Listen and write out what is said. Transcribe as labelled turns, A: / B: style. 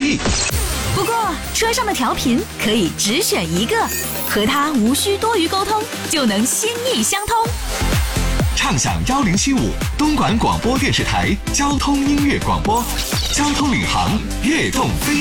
A: 力。
B: 不过车上的调频可以只选一个，和它无需多余沟通，就能心意相通。
A: 畅享1075东莞广播电视台交通音乐广播，交通领航，悦动飞。